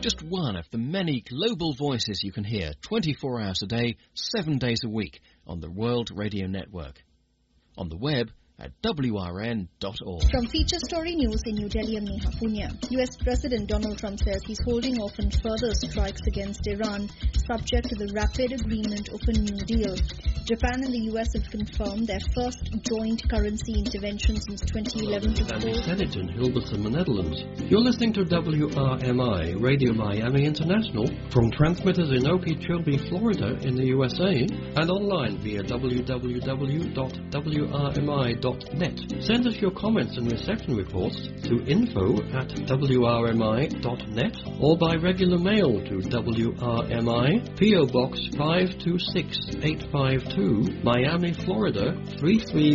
just one of the many global voices you can hear 24 hours a day, 7 days a week on the World Radio Network. On the web at WRN.org. From Feature Story News in New Delhi, I'm Neha Punya. US President Donald Trump says he's holding off on further strikes against Iran, subject to the rapid agreement of a new deal. Japan and the US have confirmed their first joint currency intervention since 2011 to Andy Senate in Hilversum, the Netherlands. You're listening to WRMI, Radio Miami International, from transmitters in Okeechobee, Florida in the USA, and online via www.wrmi.net. Send us your comments and reception reports to info@wrmi.net or by regular mail to WRMI, P.O. Box 526852, Miami, Florida 330.